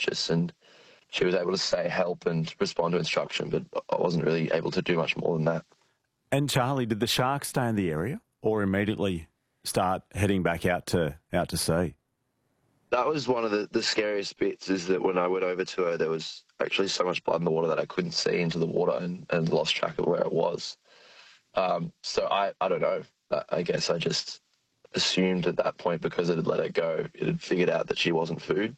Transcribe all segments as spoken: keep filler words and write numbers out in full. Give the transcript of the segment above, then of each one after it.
conscious, and she was able to say help and respond to instruction, but I wasn't really able to do much more than that. And Charlie, did the sharks stay in the area or immediately start heading back out to out to sea? That was one of the, the scariest bits, is that when I went over to her, there was actually so much blood in the water that I couldn't see into the water and, and lost track of where it was. Um, so I, I don't know. I guess I just assumed at that point, because it had let it go, it had figured out that she wasn't food,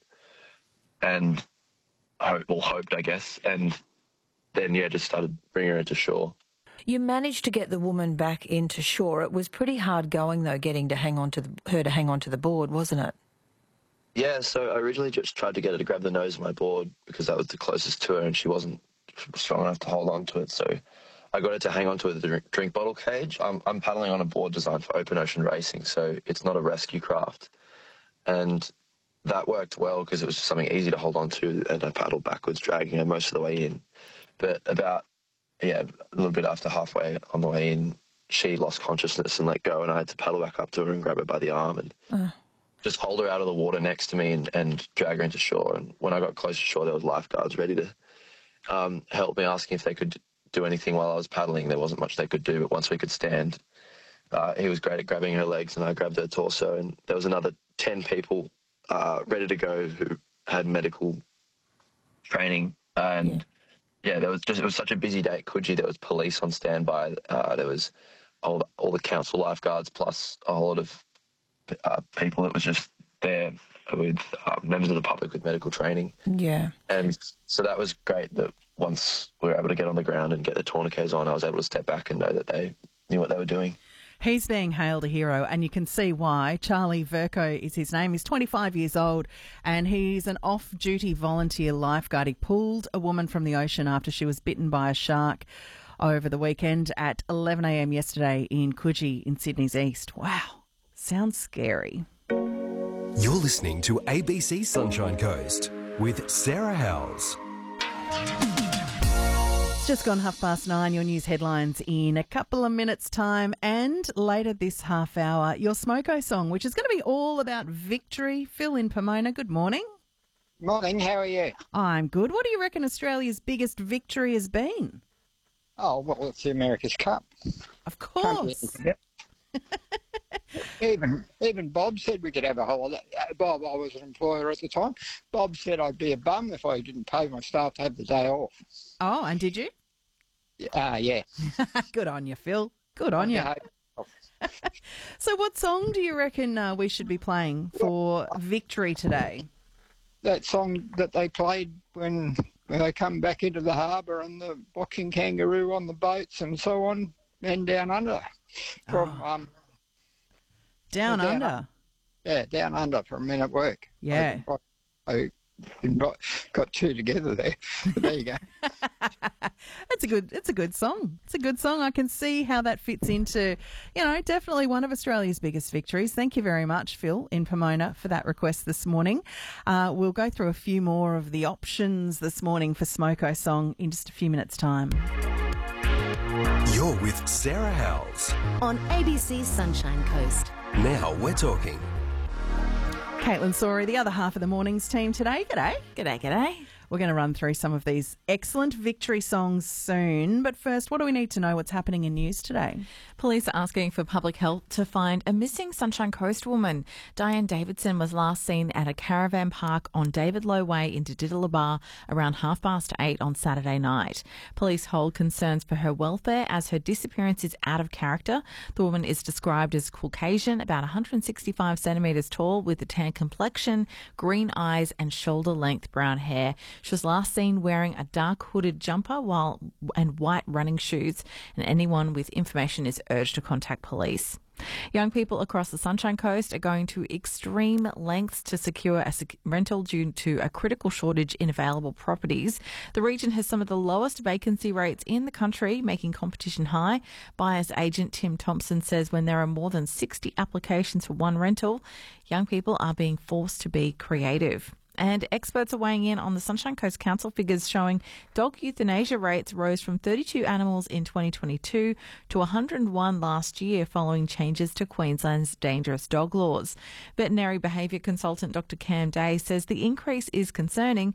and hope, well, hoped, I guess, and then, yeah, just started bringing her into shore. You managed to get the woman back into shore. It was pretty hard going, though, getting to hang on to the, her to hang on to the board, wasn't it? Yeah, so I originally just tried to get her to grab the nose of my board because that was the closest to her, and she wasn't strong enough to hold on to it. So I got her to hang on to the drink, drink bottle cage. I'm, I'm paddling on a board designed for open ocean racing, so it's not a rescue craft. And that worked well because it was something easy to hold on to, and I paddled backwards, dragging her most of the way in. But about, yeah, a little bit after halfway on the way in, she lost consciousness and let go, and I had to paddle back up to her and grab her by the arm and uh. just hold her out of the water next to me and, and drag her into shore. And when I got close to shore, there was lifeguards ready to um, help me, asking if they could do anything while I was paddling. There wasn't much they could do, but once we could stand, uh, he was great at grabbing her legs, and I grabbed her torso. And there was another ten people uh, ready to go who had medical training. And yeah. yeah, there was just, it was such a busy day at Coogee. There was police on standby. Uh, there was all the, all the council lifeguards, plus a whole lot of uh, people that was just there with uh, members of the public with medical training. Yeah. And so that was great that once we were able to get on the ground and get the tourniquets on, I was able to step back and know that they knew what they were doing. He's being hailed a hero, and you can see why. Charlie Vercoe is his name. He's twenty-five years old, and he's an off-duty volunteer lifeguard. He pulled a woman from the ocean after she was bitten by a shark over the weekend at eleven a m yesterday in Coogee in Sydney's east. Wow, sounds scary. You're listening to A B C Sunshine Coast with Sarah Howells. It's just gone half past nine. Your news headlines in a couple of minutes' time, and later this half hour, your Smoko song, which is going to be all about victory. Phil in Pomona, good morning. Morning, how are you? I'm good. What do you reckon Australia's biggest victory has been? Oh, well, it's the America's Cup. Of course. even even Bob said we could have a holiday. Uh, Bob, I was an employer at the time. Bob said I'd be a bum if I didn't pay my staff to have the day off. Oh, and did you? Ah, uh, yeah. Good on you, Phil. Good on you. So what song do you reckon uh, we should be playing for victory today? That song that they played when, when they come back into the harbour, and the boxing kangaroo on the boats and so on, and Down Under. From, oh. um, down, down Under? Under. Yeah, Down Under from Men at Work. Yeah. I, I, I got two together there. But there you go. It's a good it's a good song. It's a good song. I can see how that fits into, you know, definitely one of Australia's biggest victories. Thank you very much, Phil, in Pomona, for that request this morning. Uh, we'll go through a few more of the options this morning for Smoko song in just a few minutes' time. You're with Sarah Howells on A B C Sunshine Coast. Now we're talking. Caitlin Sorey, the other half of the morning's team today. G'day. G'day, g'day. We're going to run through some of these excellent victory songs soon. But first, what do we need to know what's happening in news today? Police are asking for public help to find a missing Sunshine Coast woman. Diane Davidson was last seen at a caravan park on David Low Way in Diddillaba around half past eight on Saturday night. Police hold concerns for her welfare as her disappearance is out of character. The woman is described as Caucasian, about one hundred sixty-five centimetres tall, with a tan complexion, green eyes and shoulder-length brown hair. She was last seen wearing a dark hooded jumper while and white running shoes, and anyone with information is urged to contact police. Young people across the Sunshine Coast are going to extreme lengths to secure a sec- rental due to a critical shortage in available properties. The region has some of the lowest vacancy rates in the country, making competition high. Buyer's agent Tim Thompson says when there are more than sixty applications for one rental, young people are being forced to be creative. And experts are weighing in on the Sunshine Coast Council figures showing dog euthanasia rates rose from thirty-two animals in twenty twenty-two to one hundred one last year following changes to Queensland's dangerous dog laws. Veterinary behaviour consultant Doctor Cam Day says the increase is concerning